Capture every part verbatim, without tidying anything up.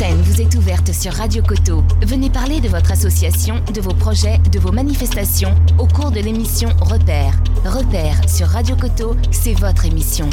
L'antenne vous est ouverte sur Radio Coteau. Venez parler de votre association, de vos projets, de vos manifestations au cours de l'émission Repères. Repères sur Radio Coteau, c'est votre émission.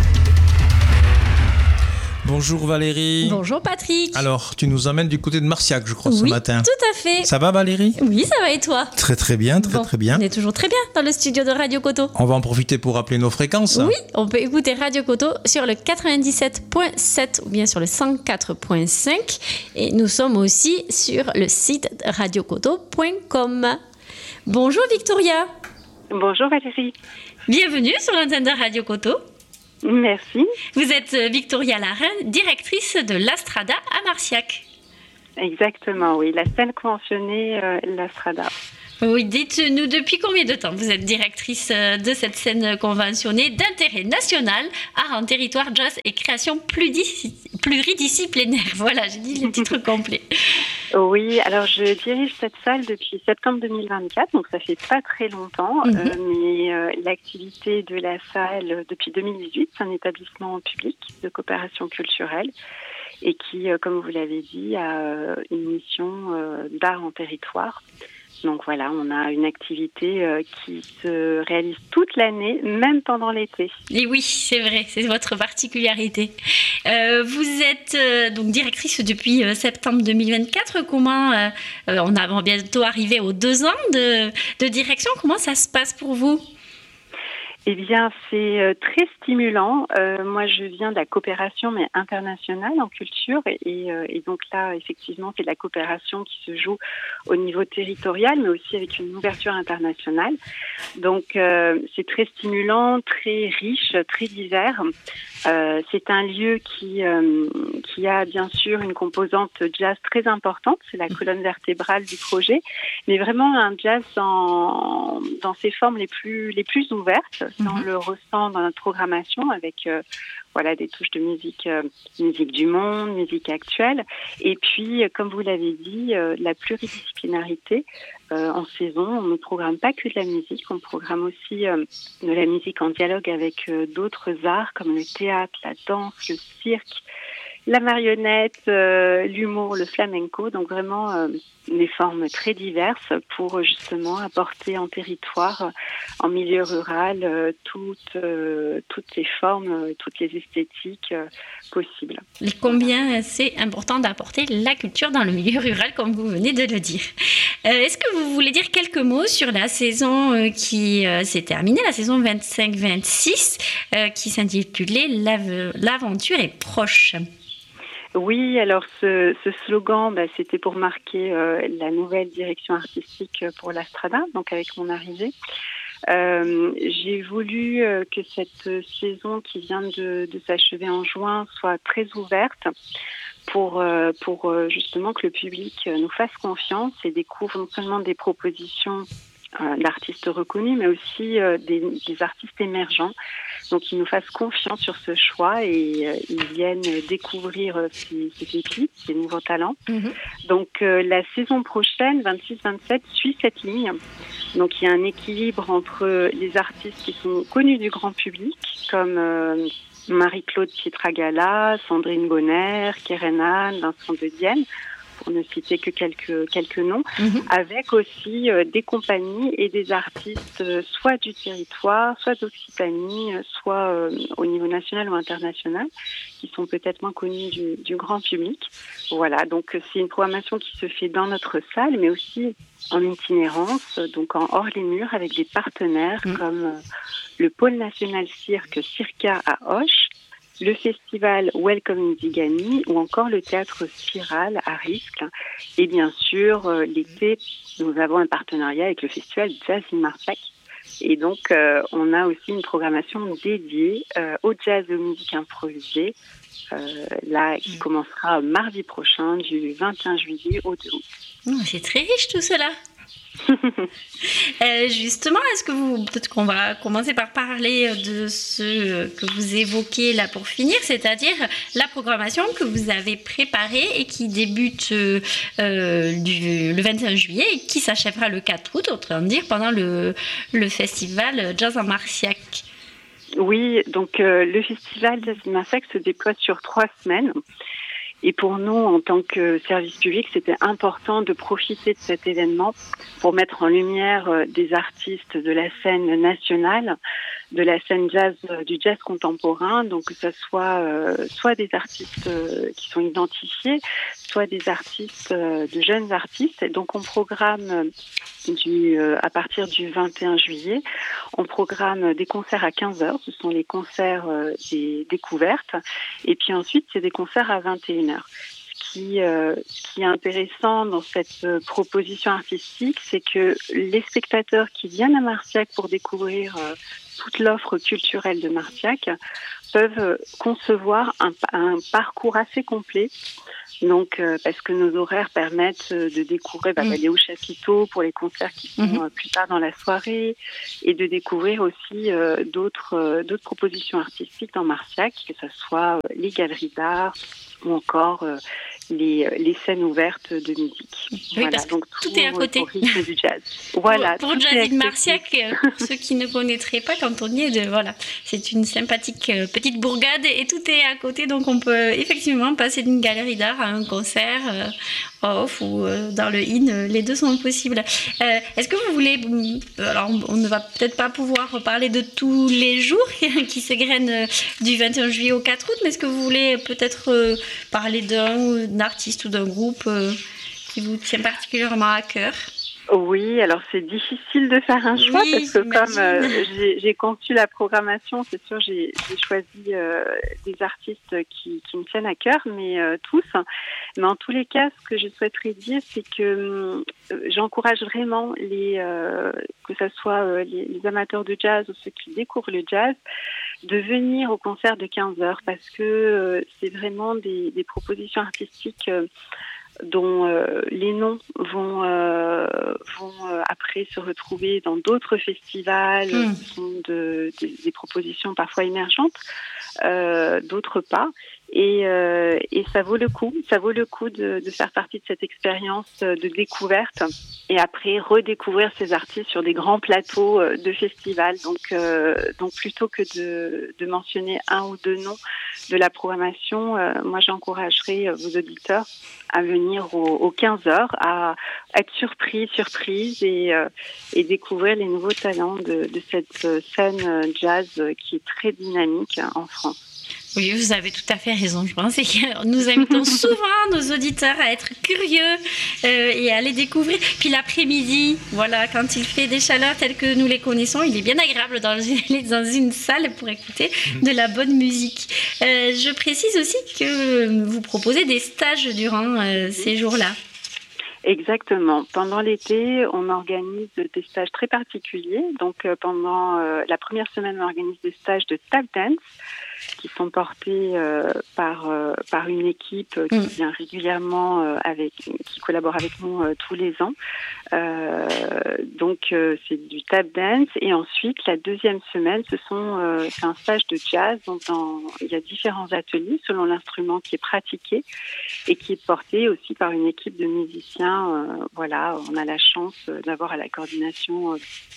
Bonjour Valérie. Bonjour Patrick. Alors, tu nous emmènes du côté de Marciac, je crois, ce oui, matin. Oui, tout à fait. Ça va Valérie ? Oui, ça va et toi ? Très très bien, très bon, très bien. On est toujours très bien dans le studio de Radio Coteau. On va en profiter pour rappeler nos fréquences. Oui, on peut écouter Radio Coteau sur le quatre-vingt-dix-sept virgule sept ou bien sur le cent quatre virgule cinq. Et nous sommes aussi sur le site radio coteau point com. Bonjour Victoria. Bonjour Valérie. Bienvenue sur l'antenne de Radio Coteau. Merci. Vous êtes Victoria Larrain, directrice de l'Astrada à Marciac. Exactement, oui, la scène conventionnée, euh, l'Astrada. Oui, dites-nous depuis combien de temps vous êtes directrice de cette scène conventionnée d'intérêt national, art en territoire, jazz et création pluridisciplinaire. Voilà, j'ai dit le titre complet. Oui, alors je dirige cette salle depuis septembre deux mille vingt-quatre, donc ça fait pas très longtemps, mm-hmm. euh, mais euh, l'activité de la salle depuis deux mille dix-huit, c'est un établissement public de coopération culturelle et qui, euh, comme vous l'avez dit, a euh, une mission euh, d'art en territoire. Donc voilà, on a une activité euh, qui se réalise toute l'année, même pendant l'été. Et oui, c'est vrai, c'est votre particularité. Euh, vous êtes euh, donc directrice depuis euh, septembre deux mille vingt-quatre. Comment euh, on va bientôt arriver aux deux ans de, de direction. Comment ça se passe pour vous ? Eh bien, c'est euh, très stimulant. Euh, moi, je viens de la coopération, mais internationale en culture. Et, euh, et donc là, effectivement, c'est de la coopération qui se joue au niveau territorial, mais aussi avec une ouverture internationale. Donc, euh, c'est très stimulant, très riche, très divers. Euh, c'est un lieu qui, euh, qui a bien sûr une composante jazz très importante. C'est la colonne vertébrale du projet, mais vraiment un jazz en, dans ses formes les plus, les plus ouvertes. Ça, on le ressent dans notre programmation avec euh, voilà, des touches de musique, euh, musique du monde, musique actuelle. Et puis, comme vous l'avez dit, euh, la pluridisciplinarité. Euh, en saison, on ne programme pas que de la musique, on programme aussi euh, de la musique en dialogue avec euh, d'autres arts comme le théâtre, la danse, le cirque, la marionnette, euh, l'humour, le flamenco. Donc vraiment euh, des formes très diverses pour justement apporter en territoire, euh, en milieu rural, euh, toutes, euh, toutes les formes, euh, toutes les esthétiques euh, possibles. Et combien c'est important d'apporter la culture dans le milieu rural, comme vous venez de le dire. Euh, est-ce que vous voulez dire quelques mots sur la saison euh, qui euh, s'est terminée, la saison vingt-cinq vingt-six, euh, qui s'intitulait L'ave- L'aventure est proche ? Oui, alors ce, ce slogan, bah, c'était pour marquer euh, la nouvelle direction artistique pour l'Astrada, donc avec mon arrivée. Euh, j'ai voulu euh, que cette saison qui vient de, de s'achever en juin soit très ouverte pour, euh, pour euh, justement que le public nous fasse confiance et découvre non seulement des propositions euh, d'artistes reconnus, mais aussi euh, des, des artistes émergents. Donc, ils nous fassent confiance sur ce choix et euh, ils viennent découvrir euh, ces, ces pépites, ces nouveaux talents. Mmh. Donc, euh, la saison prochaine, vingt-six vingt-sept, suit cette ligne. Donc, il y a un équilibre entre les artistes qui sont connus du grand public, comme euh, Marie-Claude Pietragala, Sandrine Bonner, Kerenan, Vincent de Dienne, pour ne citer que quelques, quelques noms, mmh. avec aussi euh, des compagnies et des artistes, euh, soit du territoire, soit d'Occitanie, euh, soit euh, au niveau national ou international, qui sont peut-être moins connus du, du grand public. Voilà, donc c'est une programmation qui se fait dans notre salle, mais aussi en itinérance, donc en hors les murs, avec des partenaires mmh. comme euh, le Pôle National Cirque Circa à Auch, le festival Welcome Indigani ou encore le théâtre Spirale à Riscle. Et bien sûr, euh, l'été, nous avons un partenariat avec le festival Jazz in Marciac. Et donc, euh, on a aussi une programmation dédiée euh, au jazz et aux musiques improvisées, euh, là, qui commencera mardi prochain, du vingt et un juillet au deux août. Oh, c'est très riche tout cela. euh, justement, est-ce que vous, peut-être qu'on va commencer par parler de ce que vous évoquez là pour finir, c'est-à-dire la programmation que vous avez préparée et qui débute euh, du, le vingt et un juillet et qui s'achèvera le quatre août, autrement dire pendant le, le festival Jazz en Marciac. Oui, donc euh, le festival Jazz en Marciac se déploie sur trois semaines. Et pour nous, en tant que service public, c'était important de profiter de cet événement pour mettre en lumière des artistes de la scène nationale, de la scène jazz, du jazz contemporain, donc que ce soit euh, soit des artistes euh, qui sont identifiés, soit des artistes, euh, de jeunes artistes. Et donc on programme du, euh, à partir du vingt et un juillet, on programme des concerts à quinze heures, ce sont les concerts euh, des découvertes, et puis ensuite c'est des concerts à vingt et une heures. Ce qui, euh, ce qui est intéressant dans cette euh, proposition artistique, c'est que les spectateurs qui viennent à Marciac pour découvrir euh, toute l'offre culturelle de Marciac peuvent concevoir un, un parcours assez complet. Donc, euh, parce que nos horaires permettent de découvrir, bah, mmh. d'aller au chapiteau pour les concerts qui sont mmh. euh, plus tard dans la soirée, et de découvrir aussi euh, d'autres, euh, d'autres propositions artistiques dans Marciac, que ce soit euh, les galeries d'art ou encore euh, les, les scènes ouvertes de musique. Oui, voilà, parce que donc tout, tout est à côté. Au rythme du jazz. Voilà, pour pour Jazz in Marciac, euh, ceux qui ne connaîtraient pas, quand on y est, de, voilà, c'est une sympathique euh, petite bourgade et tout est à côté, donc on peut effectivement passer d'une galerie d'art à un concert euh, off ou euh, dans le in, euh, les deux sont possibles. Euh, est-ce que vous voulez, alors on ne va peut-être pas pouvoir parler de tous les jours qui s'égrènent euh, du vingt et un juillet au quatre août, mais est-ce que vous voulez peut-être euh, parler d'un, d'un artiste ou d'un groupe euh, qui vous tient particulièrement à cœur? Oui, alors c'est difficile de faire un choix, oui, parce que comme euh, j'ai, j'ai conçu la programmation, c'est sûr j'ai, j'ai choisi euh, des artistes qui, qui me tiennent à cœur, mais euh, tous. Mais en tous les cas, ce que je souhaiterais dire, c'est que euh, j'encourage vraiment les, euh, que ce soit euh, les, les amateurs de jazz ou ceux qui découvrent le jazz, de venir au concert de quinze heures, parce que euh, c'est vraiment des, des propositions artistiques euh, dont euh, les noms vont, euh, vont euh, après se retrouver dans d'autres festivals, mmh. qui sont de, de, des propositions parfois émergentes, euh, d'autres pas. Et, euh, et ça vaut le coup, ça vaut le coup de, de faire partie de cette expérience de découverte et après redécouvrir ces artistes sur des grands plateaux de festivals. Donc, euh, donc plutôt que de, de mentionner un ou deux noms de la programmation, euh, moi j'encouragerais vos auditeurs à venir aux, aux quinze heures, à être surpris, surprise et, euh, et découvrir les nouveaux talents de, de cette scène jazz qui est très dynamique en France. Oui, vous avez tout à fait raison. Je pense que nous invitons souvent nos auditeurs à être curieux euh, et à les découvrir. Puis l'après-midi, voilà, quand il fait des chaleurs telles que nous les connaissons, il est bien agréable dans une, dans une salle pour écouter de la bonne musique. Euh, je précise aussi que vous proposez des stages durant euh, ces jours-là. Exactement. Pendant l'été, on organise des stages très particuliers. Donc, euh, pendant euh, la première semaine, on organise des stages de tap dance qui sont portés euh, par euh, par une équipe qui mmh. vient régulièrement euh, avec, qui collabore avec nous euh, tous les ans. Euh, donc, euh, c'est du tap dance. Et ensuite, la deuxième semaine, ce sont euh, c'est un stage de jazz. Donc, dans, il y a différents ateliers selon l'instrument qui est pratiqué et qui est porté aussi par une équipe de musiciens. Euh, voilà, on a la chance d'avoir à la coordination euh,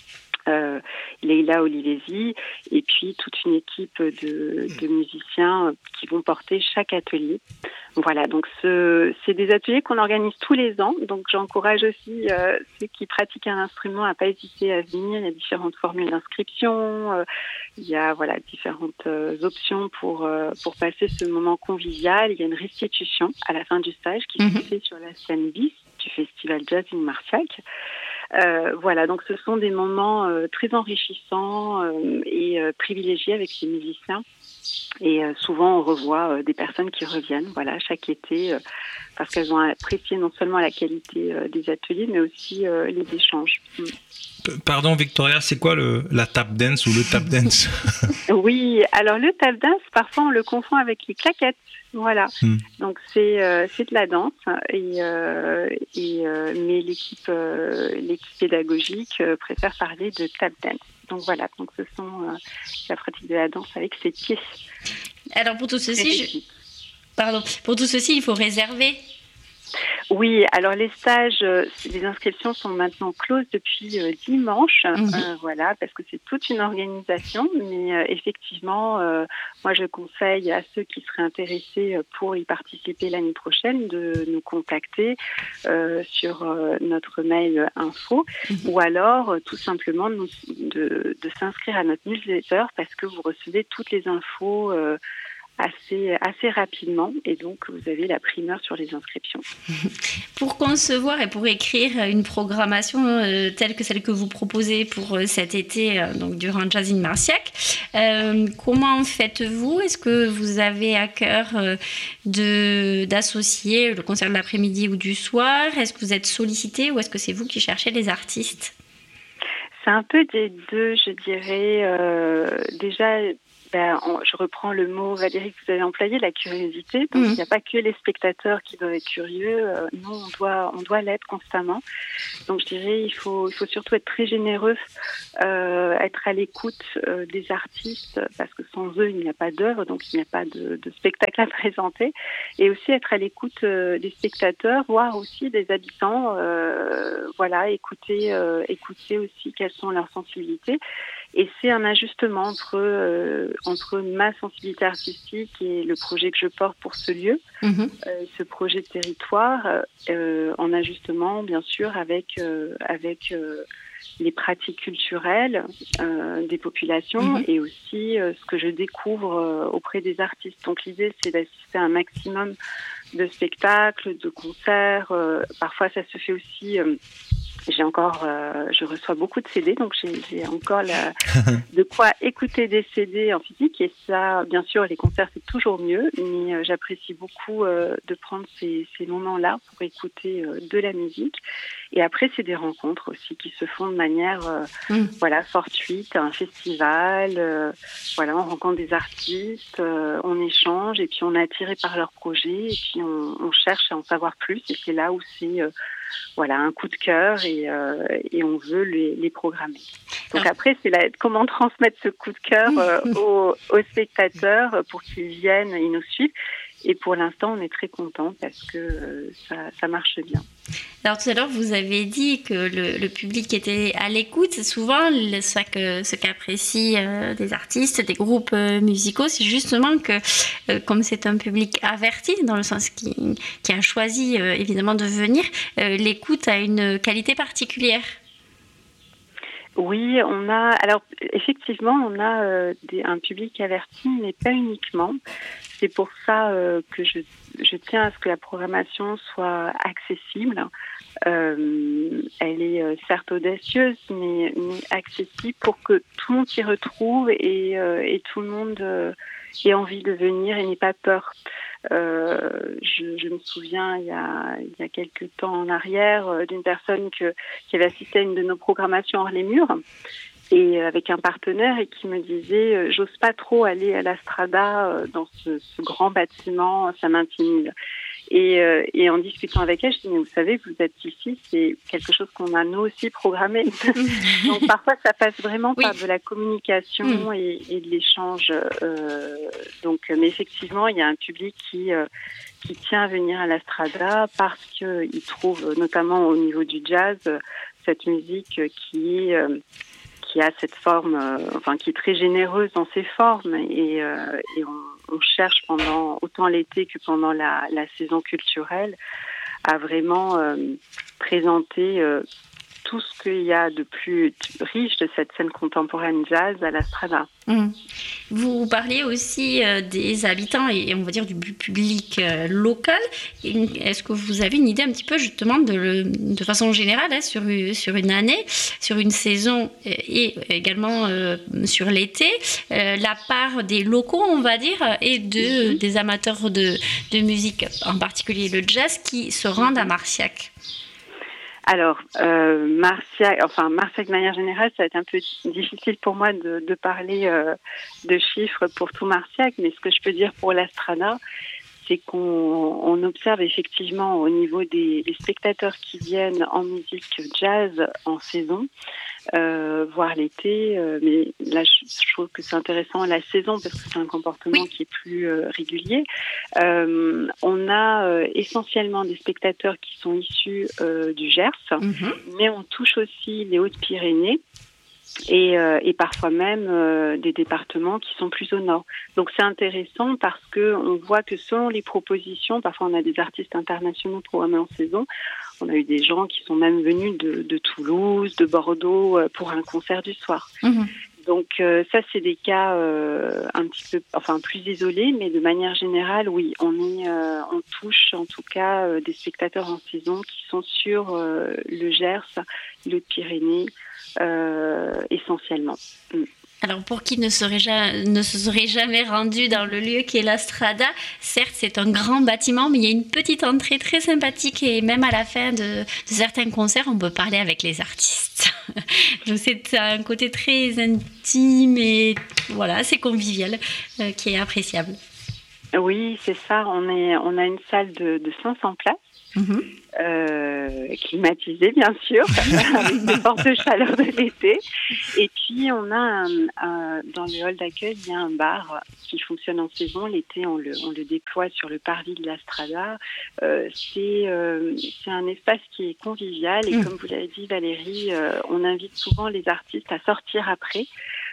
euh, Leila Olivesi et puis toute une équipe de, de musiciens qui vont porter chaque atelier. Voilà, donc ce, c'est des ateliers qu'on organise tous les ans. Donc j'encourage aussi euh, ceux qui pratiquent un instrument à pas hésiter à venir. Il y a différentes formules d'inscription, euh, il y a voilà différentes euh, options pour euh, pour passer ce moment convivial. Il y a une restitution à la fin du stage qui mm-hmm. se fait sur la scène bis du festival Jazz in Marciac. Euh, voilà, donc ce sont des moments euh, très enrichissants euh, et euh, privilégiés avec ces musiciens. Et euh, souvent, on revoit euh, des personnes qui reviennent, voilà, chaque été, euh, parce qu'elles ont apprécié non seulement la qualité euh, des ateliers, mais aussi euh, les échanges. Mm. Pardon, Victoria, c'est quoi le, la tap dance ou le tap dance? Oui, alors le tap dance, parfois on le confond avec les claquettes. Voilà, mm. donc c'est euh, c'est de la danse et, euh, et euh, mais l'équipe euh, l'équipe pédagogique euh, préfère parler de tap dance. Donc voilà, donc ce sont euh, la pratique de la danse avec ses pieds. Alors pour tout ceci, je... pardon, pour tout ceci, il faut réserver. Oui, alors les stages, euh, les inscriptions sont maintenant closes depuis euh, dimanche, mmh. euh, voilà, parce que c'est toute une organisation. Mais euh, effectivement, euh, moi je conseille à ceux qui seraient intéressés pour y participer l'année prochaine de nous contacter euh, sur euh, notre mail info, mmh. ou alors euh, tout simplement de, de, de s'inscrire à notre newsletter parce que vous recevez toutes les infos euh, assez, assez rapidement et donc vous avez la primeur sur les inscriptions. Pour concevoir et pour écrire une programmation euh, telle que celle que vous proposez pour euh, cet été, euh, donc durant Jazz in Marciac, euh, comment faites-vous ? Est-ce que vous avez à cœur euh, de, d'associer le concert de l'après-midi ou du soir ? Est-ce que vous êtes sollicité ou est-ce que c'est vous qui cherchez les artistes ? C'est un peu des deux, je dirais. Euh, déjà, ben, on, je reprends le mot, Valérie, que vous avez employé, la curiosité. Donc, mmh. il n'y a pas que les spectateurs qui doivent être curieux. Euh, nous, on doit, on doit l'être constamment. Donc, je dirais, il faut, il faut surtout être très généreux, euh, être à l'écoute euh, des artistes, parce que sans eux, il n'y a pas d'œuvre, donc il n'y a pas de, de spectacle à présenter. Et aussi être à l'écoute euh, des spectateurs, voire aussi des habitants. Euh, voilà, écouter, euh, écouter aussi quelles sont leurs sensibilités. Et c'est un ajustement entre, euh, entre ma sensibilité artistique et le projet que je porte pour ce lieu, mmh. euh, ce projet de territoire, euh, en ajustement bien sûr avec, euh, avec euh, les pratiques culturelles euh, des populations mmh. et aussi euh, ce que je découvre euh, auprès des artistes. Donc l'idée, c'est d'assister à un maximum de spectacles, de concerts. Euh, parfois, ça se fait aussi... Euh, J'ai encore, euh, je reçois beaucoup de C D, donc j'ai, j'ai encore la, de quoi écouter des C D en physique. Et ça, bien sûr, les concerts, c'est toujours mieux, mais euh, j'apprécie beaucoup euh, de prendre ces, ces moments-là pour écouter euh, de la musique. Et après, c'est des rencontres aussi qui se font de manière, euh, mmh. voilà, fortuite, un festival. Euh, voilà, on rencontre des artistes, euh, on échange, et puis on est attiré par leurs projets, et puis on, on cherche à en savoir plus. Et c'est là où c'est euh, voilà, un coup de cœur et, euh, et on veut les, les programmer. Donc ah. après, c'est la, comment transmettre ce coup de cœur euh, aux, aux spectateurs pour qu'ils viennent et nous suivent. Et pour l'instant, on est très contents parce que euh, ça, ça marche bien. Alors tout à l'heure, vous avez dit que le, le public était à l'écoute. C'est souvent le, ce, que, ce qu'apprécient euh, des artistes, des groupes euh, musicaux. C'est justement que, euh, comme c'est un public averti, dans le sens qui, qui a choisi euh, évidemment de venir, euh, l'écoute a une qualité particulière. Oui, on a. Alors effectivement, on a euh, des, un public averti, mais pas uniquement. C'est pour ça euh, que je, je tiens à ce que la programmation soit accessible. Euh, elle est euh, certes audacieuse, mais, mais accessible pour que tout le monde s'y retrouve et, euh, et tout le monde euh, ait envie de venir et n'ait pas peur. Euh, je, je me souviens il y a, il y a quelques temps en arrière euh, d'une personne que, qui avait assisté à une de nos programmations hors les murs et avec un partenaire et qui me disait euh, j'ose pas trop aller à la Strada euh, dans ce, ce grand bâtiment, ça m'intimide. Et, euh, et en discutant avec elle, je dis mais vous savez, vous êtes ici, c'est quelque chose qu'on a nous aussi programmé. Donc parfois ça passe vraiment oui. par de la communication mmh. et, et de l'échange. Euh, donc, mais effectivement, il y a un public qui euh, qui tient à venir à la Strada parce qu'il trouve, notamment au niveau du jazz, cette musique qui est euh, qui a cette forme, euh, enfin qui est très généreuse dans ses formes et, euh, et on, on cherche pendant autant l'été que pendant la, la saison culturelle à vraiment euh, présenter euh, tout ce qu'il y a de plus riche de cette scène contemporaine jazz à la Strada. Mmh. Vous parliez aussi euh, des habitants et on va dire du public euh, local. Est-ce que vous avez une idée un petit peu justement de, de façon générale hein, sur, sur une année, sur une saison et également euh, sur l'été, euh, la part des locaux on va dire et de, mmh. des amateurs de, de musique, en particulier le jazz, qui se rendent à Marciac? Alors, euh, Marciac, enfin Marciac de manière générale, ça va être un peu difficile pour moi de, de parler euh, de chiffres pour tout Marciac, mais ce que je peux dire pour la Strada, c'est qu'on on observe effectivement au niveau des, des spectateurs qui viennent en musique jazz en saison, euh, voire l'été. Euh, mais là, je, je trouve que c'est intéressant la saison parce que c'est un comportement oui. qui est plus euh, régulier. Euh, on a euh, essentiellement des spectateurs qui sont issus euh, du Gers, mm-hmm. mais on touche aussi les Hautes-Pyrénées. Et, euh, et parfois même euh, des départements qui sont plus au nord. Donc c'est intéressant parce que on voit que selon les propositions, parfois on a des artistes internationaux programmés en saison. On a eu des gens qui sont même venus de, de Toulouse, de Bordeaux euh, pour un concert du soir. Mmh. Donc euh, ça c'est des cas euh, un petit peu, enfin plus isolés, mais de manière générale, oui, on est, euh, on touche en tout cas euh, des spectateurs en saison qui sont sur euh, le Gers, les Hautes-Pyrénées. Euh, essentiellement. Mm. Alors pour qui ne serait, ja- ne se serait jamais rendu dans le lieu qui est la Strada, certes c'est un grand bâtiment, mais il y a une petite entrée très sympathique et même à la fin de, de certains concerts, on peut parler avec les artistes. Donc c'est un côté très intime et voilà, c'est convivial, euh, qui est appréciable. Oui, c'est ça. On, est, on a une salle de, de cinq cents places. Mmh. Euh, climatisée bien sûr, avec des fortes chaleurs de l'été. Et puis on a un, un, dans le hall d'accueil, il y a un bar qui fonctionne en saison. L'été, on le, on le déploie sur le parvis de la Strada. Euh, c'est, euh, c'est un espace qui est convivial et mmh. comme vous l'avez dit Valérie, euh, on invite souvent les artistes à sortir après.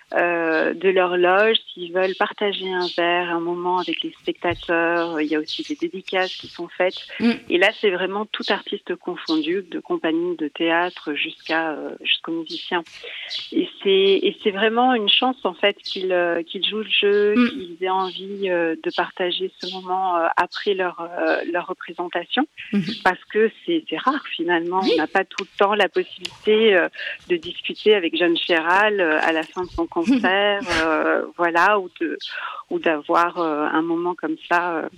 Euh, de leur loge, s'ils veulent partager un verre, un moment avec les spectateurs. Il y a aussi des dédicaces qui sont faites. Mm. Et là, c'est vraiment tout artiste confondu, de compagnie de théâtre jusqu'à euh, jusqu'aux musiciens. Et c'est et c'est vraiment une chance en fait qu'ils euh, qu'ils jouent le jeu, mm. qu'ils aient envie euh, de partager ce moment euh, après leur euh, leur représentation, mm. parce que c'est c'est rare finalement. Oui. On n'a pas tout le temps la possibilité euh, de discuter avec Jeanne Chéral euh, à la fin de son concert, euh, voilà, ou de ou d'avoir euh, un moment comme ça euh,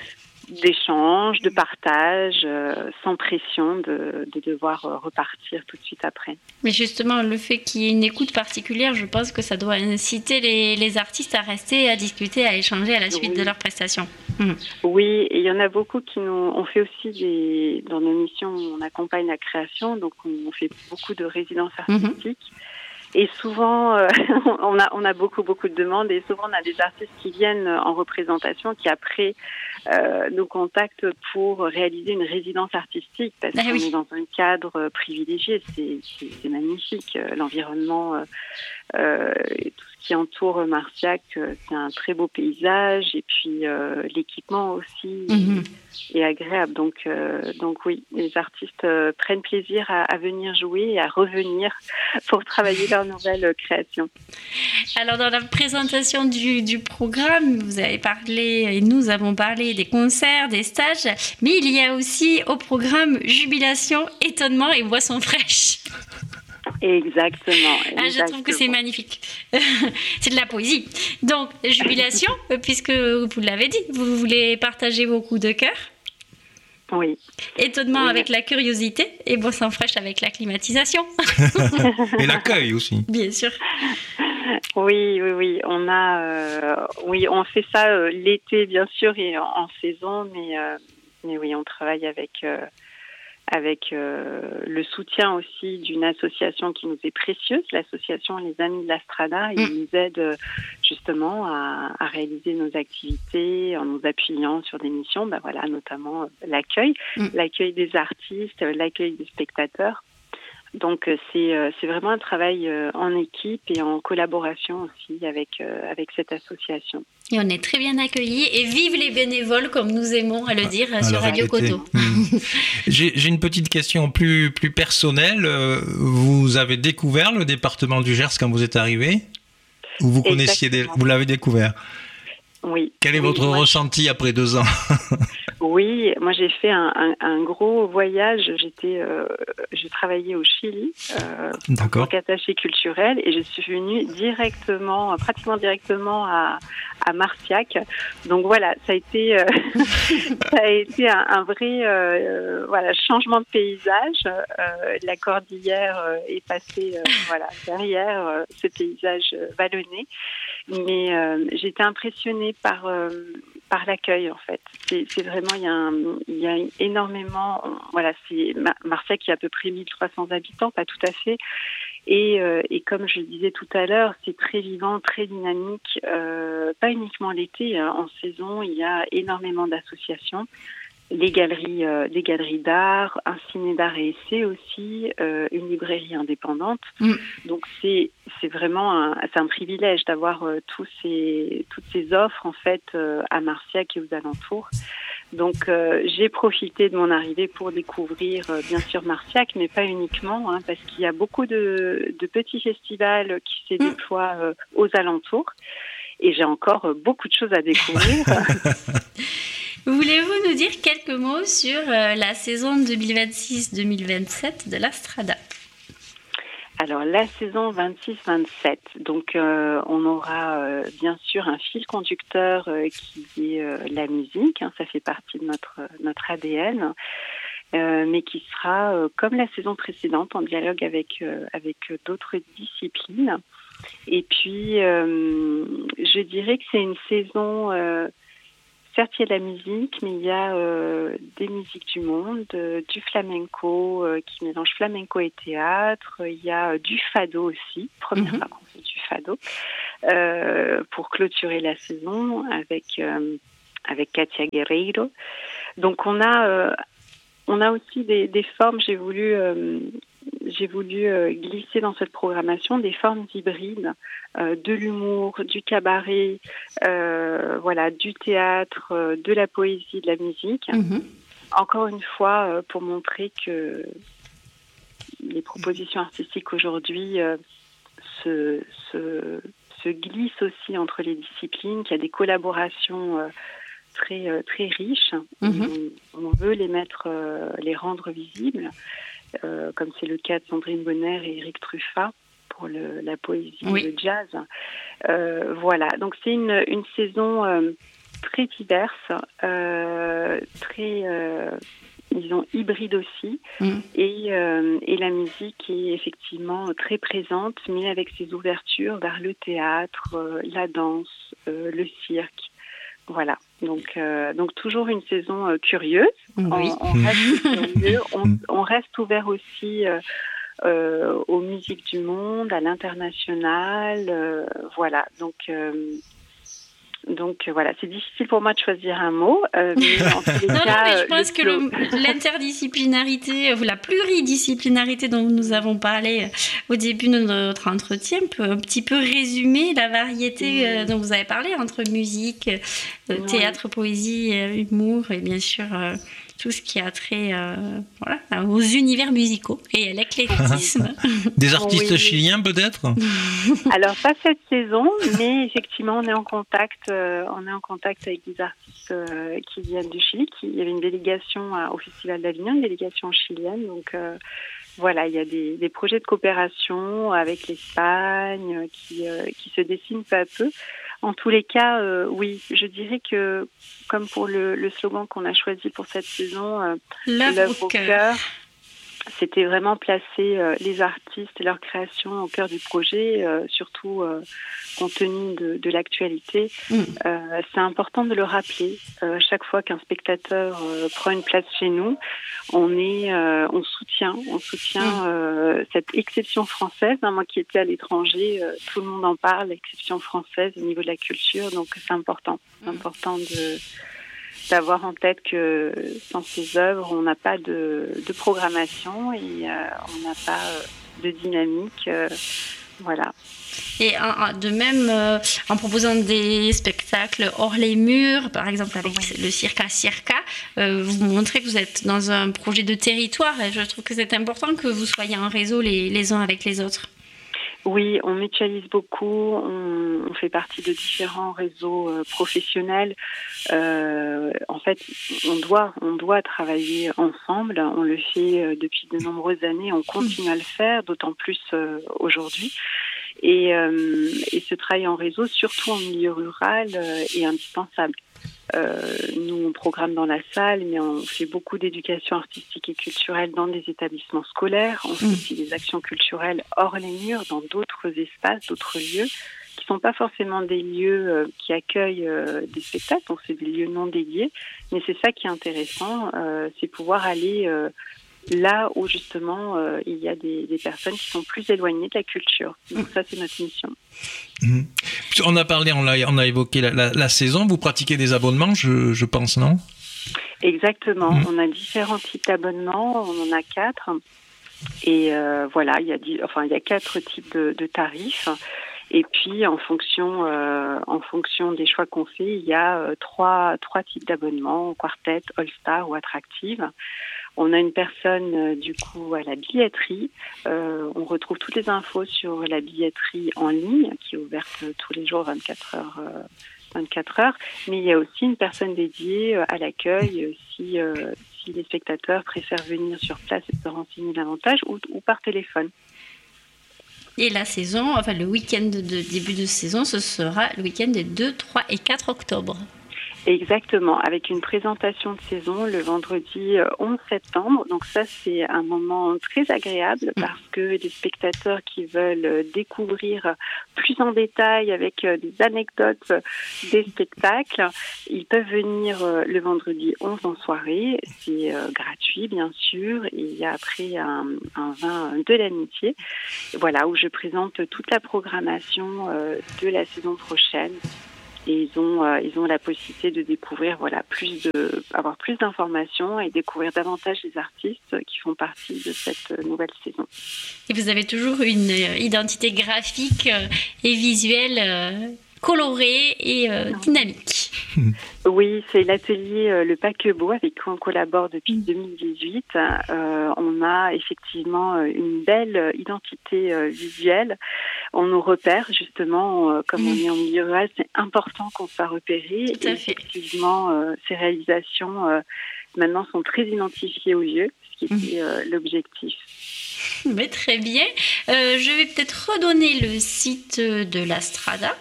d'échange, de partage, euh, sans pression de, de devoir euh, repartir tout de suite après. Mais justement, le fait qu'il y ait une écoute particulière, je pense que ça doit inciter les, les artistes à rester, à discuter, à échanger à la suite oui. de leurs prestations. Mmh. Oui, et il y en a beaucoup qui nous... On fait aussi des... Dans nos missions, on accompagne la création, donc on fait beaucoup de résidences artistiques. Mmh. Et souvent, euh, on a on a beaucoup beaucoup de demandes et souvent on a des artistes qui viennent en représentation qui après euh, nous contactent pour réaliser une résidence artistique parce ah, qu'on oui. est dans un cadre privilégié. C'est c'est, c'est magnifique, l'environnement, euh, euh, tout ce qui entoure Marciac, c'est un très beau paysage et puis euh, l'équipement aussi mm-hmm. est, est agréable. Donc euh, donc oui, les artistes euh, prennent plaisir à, à venir jouer et à revenir pour travailler leur nouvelle création. Alors dans la présentation du, du programme, vous avez parlé et nous avons parlé des concerts, des stages, mais il y a aussi au programme Jubilation, Étonnement et Boissons fraîches. Exactement, exactement. Ah, je trouve que c'est magnifique. C'est de la poésie. Donc, Jubilation, puisque vous l'avez dit, vous voulez partager vos coups de cœur. Oui. Étonnement oui. avec la curiosité et Boissons fraîches avec la climatisation. Et l'accueil aussi. Bien sûr. Oui, oui, oui. On a, euh, oui, on fait ça euh, l'été bien sûr et en, en saison, mais euh, mais oui, on travaille avec. Euh, avec euh, le soutien aussi d'une association qui nous est précieuse, l'association Les Amis de la Strada. Ils mmh. nous aident justement à, à réaliser nos activités en nous appuyant sur des missions, ben voilà, notamment l'accueil, mmh. l'accueil des artistes, l'accueil des spectateurs. Donc c'est c'est vraiment un travail en équipe et en collaboration aussi avec avec cette association. Et on est très bien accueillis et vive les bénévoles comme nous aimons à le dire ah, sur Radio Coteau. Mmh. j'ai, j'ai une petite question plus plus personnelle. Vous avez découvert le département du Gers quand vous êtes arrivé ou vous connaissiez des, vous l'avez découvert? Oui. Quel est oui, votre moi, ressenti après deux ans? Oui, moi j'ai fait un, un, un gros voyage. J'étais, euh, j'ai travaillé au Chili euh, en tant qu'attachée culturelle et je suis venue directement, pratiquement directement à, à Marciac. Donc voilà, ça a été, euh, ça a été un, un vrai, euh, voilà, changement de paysage. Euh, la cordillère euh, est passée, euh, voilà, derrière euh, ce paysage vallonné. Mais euh, j'étais impressionnée par euh, par l'accueil en fait. C'est, c'est vraiment, il y a, un, il y a énormément, voilà, c'est Marciac qui a à peu près mille trois cents habitants, pas tout à fait. Et, euh, et comme je le disais tout à l'heure, c'est très vivant, très dynamique, euh, pas uniquement l'été, hein. En saison, il y a énormément d'associations, les galeries, euh, des galeries d'art, un ciné d'art et essai aussi, euh, une librairie indépendante. Mm. Donc c'est c'est vraiment un, c'est un privilège d'avoir euh, tous ces toutes ces offres en fait euh, à Marciac et aux alentours. Donc euh, j'ai profité de mon arrivée pour découvrir euh, bien sûr Marciac, mais pas uniquement, hein, parce qu'il y a beaucoup de, de petits festivals qui se déploient euh, aux alentours, et j'ai encore euh, beaucoup de choses à découvrir. Voulez-vous nous dire quelques mots sur euh, la saison deux mille vingt-six deux mille vingt-sept de la Strada ? Alors, la saison vingt-six vingt-sept, donc euh, on aura euh, bien sûr un fil conducteur euh, qui est euh, la musique, hein, ça fait partie de notre, notre A D N, euh, mais qui sera, euh, comme la saison précédente, en dialogue avec, euh, avec d'autres disciplines. Et puis, euh, je dirais que c'est une saison... Euh, Certes, il y a de la musique, mais il y a euh, des musiques du monde, euh, du flamenco euh, qui mélange flamenco et théâtre. Il y a euh, du fado aussi, première mm-hmm. fois qu'on fait du fado, euh, pour clôturer la saison avec euh, avec Katia Guerreiro. Donc on a euh, on a aussi des, des formes. J'ai voulu euh, j'ai voulu euh, glisser dans cette programmation des formes hybrides, euh, de l'humour, du cabaret, euh, voilà, du théâtre, euh, de la poésie, de la musique. Mm-hmm. Encore une fois, euh, pour montrer que les propositions artistiques aujourd'hui euh, se, se, se glissent aussi entre les disciplines, qu'il y a des collaborations euh, très, euh, très riches. Mm-hmm. On, on veut les mettre, euh, les rendre visibles. Euh, comme c'est le cas de Sandrine Bonner et Eric Truffat pour le, la poésie oui. et le jazz. Euh, voilà, donc c'est une, une saison euh, très diverse, euh, très, euh, disons, hybride aussi, mm. et, euh, et la musique est effectivement très présente, mais avec ses ouvertures vers le théâtre, euh, la danse, euh, le cirque. Voilà, donc, euh, donc toujours une saison euh, curieuse. Oui. On, on reste curieux, on, on reste ouvert aussi euh, euh, aux musiques du monde, à l'international. Euh, voilà, donc, euh, donc euh, voilà, c'est difficile pour moi de choisir un mot. Euh, mais en tous les non, cas, non, mais je pense le que le, l'interdisciplinarité, ou la pluridisciplinarité dont nous avons parlé au début de notre entretien peut un petit peu résumer la variété mmh. dont vous avez parlé entre musique, euh, théâtre, poésie, humour et bien sûr euh, tout ce qui a trait euh, voilà, aux univers musicaux et à l'éclectisme. Des artistes oui. chiliens peut-être ? Alors pas cette saison, mais effectivement on est en contact, euh, on est en contact avec des artistes euh, qui viennent du Chili. Qui, il y avait une délégation euh, au Festival d'Avignon, une délégation chilienne, donc. Euh, Voilà, il y a des, des projets de coopération avec l'Espagne qui, euh, qui se dessinent peu à peu. En tous les cas, euh, oui, je dirais que, comme pour le, le slogan qu'on a choisi pour cette saison, euh, l'œuvre au cœur, c'était vraiment placer euh, les artistes et leur création au cœur du projet, euh, surtout euh, compte tenu de, de l'actualité. Mmh. Euh, c'est important de le rappeler. Euh, chaque fois qu'un spectateur euh, prend une place chez nous, on est, euh, on soutient, on soutient euh, cette exception française. Hein, moi qui étais à l'étranger, euh, tout le monde en parle, l'exception française au niveau de la culture. Donc c'est important, c'est important de d'avoir en tête que sans ces œuvres, on n'a pas de, de programmation et euh, on n'a pas euh, de dynamique. Euh, voilà. Et en, de même, euh, en proposant des spectacles hors les murs, par exemple avec oui. le Circa Circa, euh, vous montrez que vous êtes dans un projet de territoire et je trouve que c'est important que vous soyez en réseau les, les uns avec les autres. Oui, on mutualise beaucoup, on, on fait partie de différents réseaux euh, professionnels. Euh, en fait, on doit, on doit travailler ensemble. On le fait euh, depuis de nombreuses années, on continue à le faire, d'autant plus euh, aujourd'hui. Et, euh, et ce travail en réseau, surtout en milieu rural, euh, est indispensable. Euh, nous, on programme dans la salle, mais on fait beaucoup d'éducation artistique et culturelle dans des établissements scolaires. On fait aussi des actions culturelles hors les murs, dans d'autres espaces, d'autres lieux. qui sont pas forcément des lieux euh, qui accueillent euh, des spectacles, donc c'est des lieux non dédiés, mais c'est ça qui est intéressant, euh, c'est pouvoir aller euh, là où justement euh, il y a des, des personnes qui sont plus éloignées de la culture. Donc ça, c'est notre mission. Mmh. On a parlé, on a, on a évoqué la, la, la saison, vous pratiquez des abonnements, je, je pense, non ? Exactement, mmh. on a différents types d'abonnements, on en a quatre. Et euh, voilà, il y a dix, enfin il y a quatre types de, de tarifs. Et puis en fonction, euh, en fonction des choix qu'on fait, il y a euh, trois trois types d'abonnements: quartet, all-star ou attractive. On a une personne euh, du coup à la billetterie. Euh, on retrouve toutes les infos sur la billetterie en ligne qui est ouverte tous les jours vingt-quatre heures. Euh, vingt-quatre heures, mais il y a aussi une personne dédiée à l'accueil si, euh, si les spectateurs préfèrent venir sur place et se renseigner davantage ou, ou par téléphone. Et la saison, enfin le week-end de début de saison, ce sera le week-end des deux, trois et quatre octobre. Exactement, avec une présentation de saison le vendredi onze septembre. Donc ça, c'est un moment très agréable parce que les spectateurs qui veulent découvrir plus en détail avec des anecdotes des spectacles, ils peuvent venir le vendredi onze en soirée. C'est gratuit, bien sûr. Et il y a après un, un vin de l'amitié, voilà, où je présente toute la programmation de la saison prochaine. Et ils ont, euh, ils ont la possibilité de découvrir, voilà, plus de, avoir plus d'informations et découvrir davantage les artistes qui font partie de cette nouvelle saison. Et vous avez toujours une identité graphique et visuelle euh, colorée et euh, dynamique. Oui, c'est l'atelier euh, Le Paquebot avec qui on collabore depuis deux mille dix-huit. Euh, on a effectivement une belle identité euh, visuelle. On nous repère justement, euh, comme on est en milieu rural, c'est important qu'on soit repéré. Tout à et fait. Effectivement, euh, ces réalisations euh, maintenant sont très identifiées aux yeux, ce qui était euh, l'objectif. Mais très bien. Euh, je vais peut-être redonner le site de la Strada,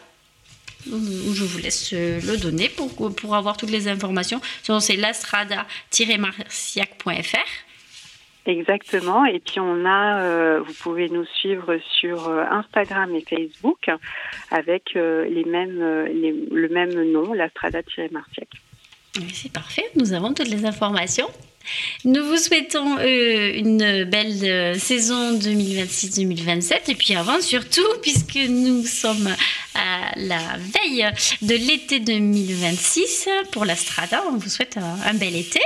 où je vous laisse le donner pour, pour avoir toutes les informations. C'est lastrada tiret marciac point f r. Exactement. Et puis on a, euh, vous pouvez nous suivre sur Instagram et Facebook avec euh, les mêmes, les, le même nom, lastrada-marciac. C'est parfait. Nous avons toutes les informations. Nous vous souhaitons euh, une belle euh, saison deux mille vingt-six deux mille vingt-sept et puis avant surtout, puisque nous sommes à la veille de l'été deux mille vingt-six pour la Strada, on vous souhaite un, un bel été.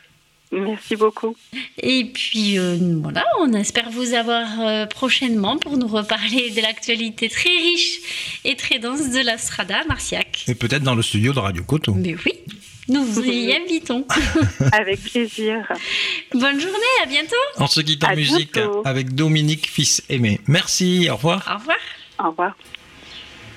Merci beaucoup. Et puis euh, voilà, on espère vous avoir euh, prochainement pour nous reparler de l'actualité très riche et très dense de la Strada Marciac. Et peut-être dans le studio de Radio Coteau. Mais oui. Nous vous y invitons. Avec plaisir. Bonne journée, à bientôt. On se quitte en à musique bientôt. avec Dominique Fils-Aimé. Merci, au revoir. Au revoir. Au revoir.